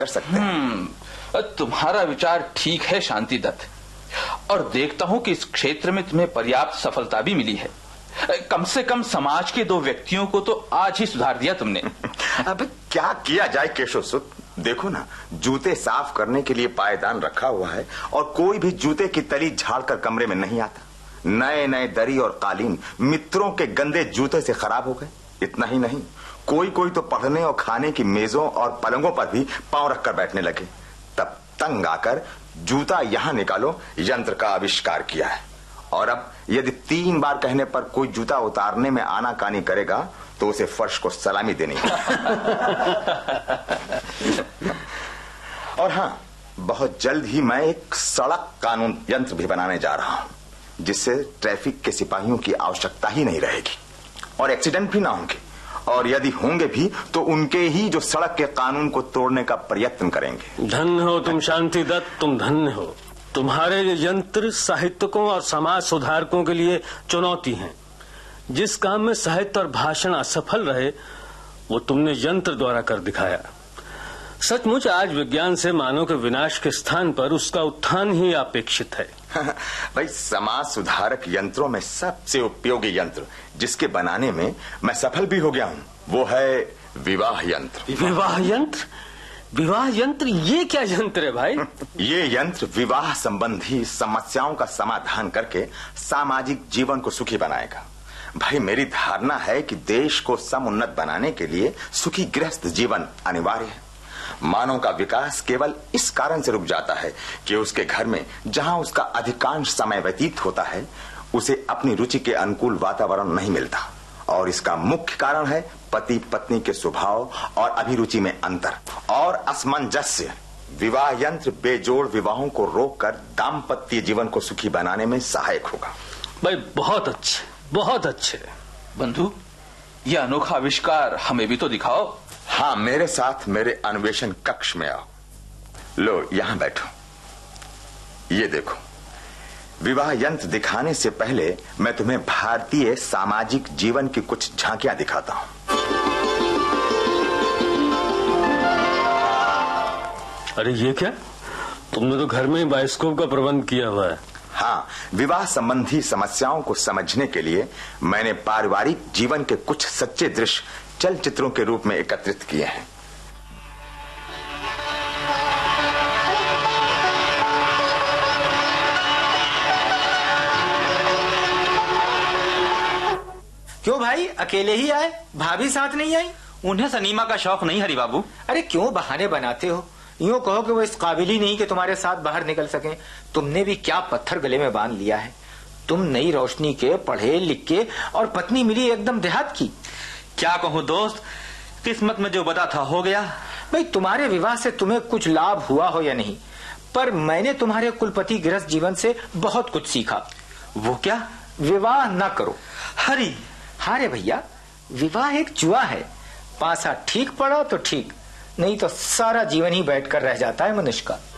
कर सकते हैं। तुम्हारा विचार ठीक है शांति दत्त, और देखता हूं कि इस क्षेत्र में तुम्हें पर्याप्त सफलता भी मिली है। कम से कम समाज के 2 व्यक्तियों को तो आज ही सुधार दिया तुमने। अब क्या किया जाए केशव सुत, देखो ना, जूते साफ करने के लिए पायदान रखा हुआ है और कोई भी जूते की तली झाड़कर कमरे में नहीं आता। नए नए दरी और कालीन मित्रों के गंदे जूते से खराब हो गए। इतना ही नहीं, कोई कोई तो पढ़ने और खाने की मेजों और पलंगों पर भी पांव रखकर बैठने लगे। तब तंग आकर जूता यहाँ निकालो यंत्र का आविष्कार किया है, और अब यदि 3 बार कहने पर कोई जूता उतारने में आनाकानी करेगा तो उसे फर्श को सलामी देनी है। और हाँ, बहुत जल्द ही मैं एक सड़क कानून यंत्र भी बनाने जा रहा हूँ, जिससे ट्रैफिक के सिपाहियों की आवश्यकता ही नहीं रहेगी और एक्सीडेंट भी ना होंगे, और यदि होंगे भी तो उनके ही जो सड़क के कानून को तोड़ने का प्रयत्न करेंगे। धन्य हो तुम शांति दत्त, तुम धन्य हो। तुम्हारे यंत्र साहित्यकों और समाज सुधारकों के लिए चुनौती हैं। जिस काम में साहित्य और भाषण असफल रहे वो तुमने यंत्र द्वारा कर दिखाया। सचमुच आज विज्ञान से मानव के विनाश के स्थान पर उसका उत्थान ही अपेक्षित है। भाई, समाज सुधारक यंत्रों में सबसे उपयोगी यंत्र जिसके बनाने में मैं सफल भी हो गया हूँ वो है विवाह यंत्र। विवाह यंत्र? विवाह यंत्र ये क्या यंत्र है भाई? ये यंत्र विवाह संबंधी समस्याओं का समाधान करके सामाजिक जीवन को सुखी बनाएगा। भाई, मेरी धारणा है कि देश को समुन्नत बनाने के लिए सुखी गृहस्थ जीवन अनिवार्य है। मानव का विकास केवल इस कारण से रुक जाता है कि उसके घर में जहां उसका अधिकांश समय व्यतीत होता है उसे अपनी रुचि के अनुकूल वातावरण नहीं मिलता, और इसका मुख्य कारण है पति पत्नी के स्वभाव और अभिरुचि में अंतर और असमंजस्य। विवाह यंत्र बेजोड़ विवाहों को रोककर दाम्पत्य जीवन को सुखी बनाने में सहायक होगा। भाई बहुत अच्छे, बहुत अच्छे। बंधु, यह अनोखा आविष्कार हमें भी तो दिखाओ। हाँ, मेरे साथ मेरे अन्वेषण कक्ष में आओ। लो, यहां बैठो। ये देखो, विवाह यंत्र दिखाने से पहले मैं तुम्हें भारतीय सामाजिक जीवन की कुछ झांकियां दिखाता हूं। अरे ये क्या? तुमने तो घर में ही बायोस्कोप का प्रबंध किया हुआ है। हाँ, विवाह संबंधी समस्याओं को समझने के लिए मैंने पारिवारिक जीवन के कुछ सच्चे दृश्य चलचित्रों के रूप में एकत्रित किए हैं। क्यों भाई, अकेले ही आए? भाभी साथ नहीं आई? उन्हें सनीमा का शौक नहीं हरी बाबू। अरे क्यों बहाने बनाते हो? यूं कहो कि वो इस काबिल ही नहीं कि तुम्हारे साथ बाहर निकल सकें। तुमने भी क्या पत्थर गले में बांध लिया है। तुम नई रोशनी के, पढ़े लिखे, और पत्नी मिली एकदम देहात की। क्या कहूँ दोस्त, किस्मत में जो बता था हो गया। भाई, तुम्हारे विवाह से तुम्हें कुछ लाभ हुआ हो या नहीं, पर मैंने तुम्हारे कुलपति गृहस्थ जीवन से बहुत कुछ सीखा। वो क्या? विवाह न करो। हरी, हाँ रे भैया, विवाह एक जुआ है। पासा ठीक पड़ा तो ठीक, नहीं तो सारा जीवन ही बैठकर रह जाता है मनुष्य का।